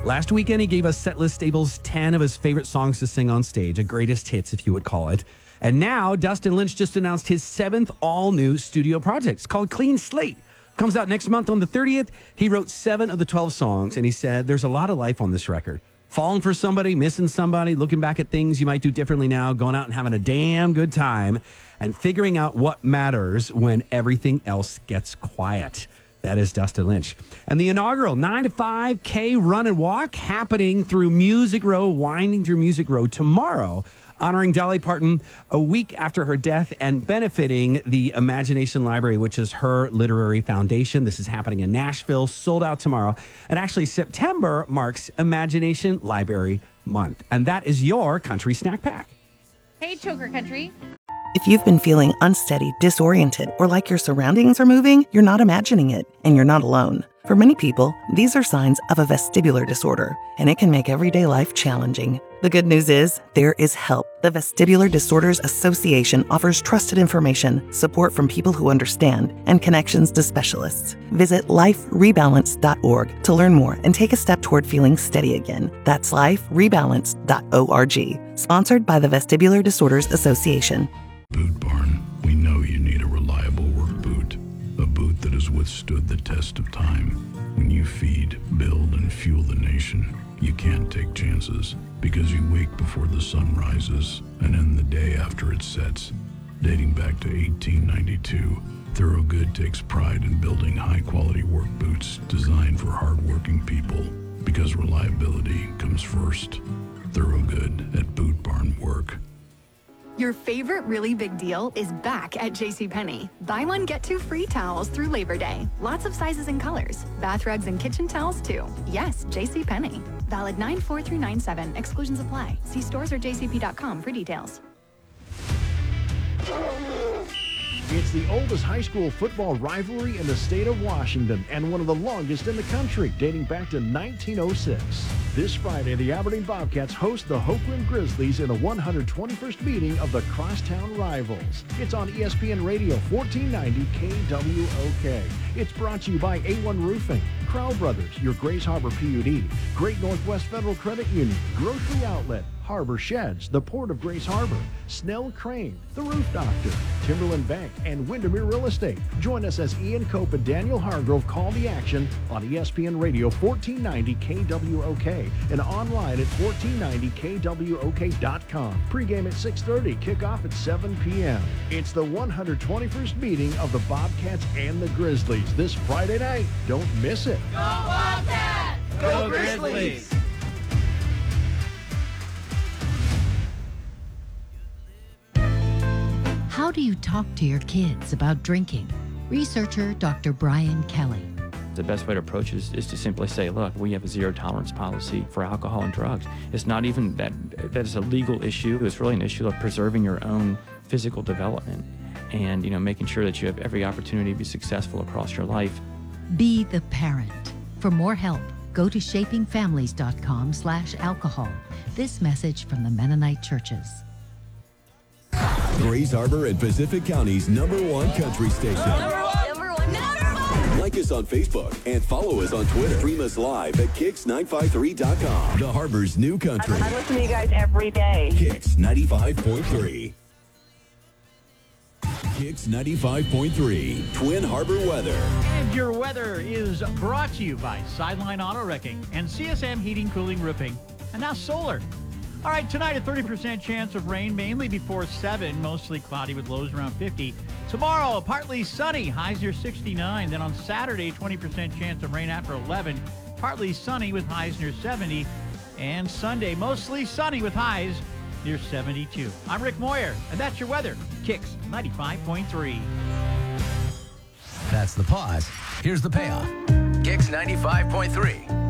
Last weekend, he gave us Setlist Stable's 10 of his favorite songs to sing on stage, a greatest hits, if you would call it. And now, Dustin Lynch just announced his 7th all-new studio project. It's called Clean Slate. Comes out next month on the 30th. He wrote 7 of the 12 songs, and he said, there's a lot of life on this record. Falling for somebody, missing somebody, looking back at things you might do differently now, going out and having a damn good time, and figuring out what matters when everything else gets quiet. That is Dustin Lynch. And the inaugural 9 to 5K run and walk happening through Music Row, winding through Music Row tomorrow, honoring Dolly Parton a week after her death and benefiting the Imagination Library, which is her literary foundation. This is happening in Nashville, sold out tomorrow. And actually, September marks Imagination Library Month. And that is your Country Snack Pack. Hey, Choker Country. If you've been feeling unsteady, disoriented, or like your surroundings are moving, you're not imagining it, and you're not alone. For many people, these are signs of a vestibular disorder, and it can make everyday life challenging. The good news is, there is help. The Vestibular Disorders Association offers trusted information, support from people who understand, and connections to specialists. Visit liferebalance.org to learn more and take a step toward feeling steady again. That's liferebalance.org. Sponsored by the Vestibular Disorders Association. Boot Barn, we know you need a reliable work boot. A boot that has withstood the test of time. When you feed, build, and fuel the nation, you can't take chances because you wake before the sun rises and end the day after it sets. Dating back to 1892, Thorogood takes pride in building high-quality work boots designed for hard-working people because reliability comes first. Thorogood at Boot Barn Work. Your favorite really big deal is back at JCPenney. Buy one, get 2 free towels through Labor Day. Lots of sizes and colors. Bath rugs and kitchen towels too. Yes, JCPenney. Valid 9/4 through 9/7. Exclusions apply. See stores or jcp.com for details. It's the oldest high school football rivalry in the state of Washington and one of the longest in the country, dating back to 1906. This Friday, the Aberdeen Bobcats host the Hopeland Grizzlies in the 121st meeting of the Crosstown Rivals. It's on ESPN Radio 1490 KWOK. It's brought to you by A1 Roofing, Crowell Brothers, your Grace Harbor PUD, Great Northwest Federal Credit Union, Grocery Outlet, Harbor Sheds, the Port of Grace Harbor, Snell Crane, The Roof Doctor, Timberland Bank, and Windermere Real Estate. Join us as Ian Cope and Daniel Hargrove call the action on ESPN Radio 1490 KWOK and online at 1490kwok.com. Pre-game at 6:30, kickoff at 7 p.m. It's the 121st meeting of the Bobcats and the Grizzlies this Friday night. Don't miss it. Go Bobcats! Go Grizzlies! How do you talk to your kids about drinking? Researcher Dr. Brian Kelly. The best way to approach it is to simply say, look, we have a zero tolerance policy for alcohol and drugs. It's not even that it's a legal issue. It's really an issue of preserving your own physical development and, making sure that you have every opportunity to be successful across your life. Be the parent. For more help, go to shapingfamilies.com/alcohol. This message from the Mennonite churches. Grace Harbor and Pacific County's #1 country station. Number one. Like us on Facebook and follow us on Twitter. Stream us live at Kicks953.com. The Harbor's new country. I listen to you guys every day. Kicks 95.3. Kicks 95.3. Twin Harbor weather. And your weather is brought to you by Sideline Auto Wrecking and CSM Heating, Cooling, Roofing. And now solar. All right, tonight a 30% chance of rain, mainly before 7, mostly cloudy with lows around 50. Tomorrow, partly sunny, highs near 69. Then on Saturday, 20% chance of rain after 11, partly sunny with highs near 70. And Sunday, mostly sunny with highs near 72. I'm Rick Moyer, and that's your weather. Kicks 95.3. That's the pause. Here's the payoff. Kicks 95.3.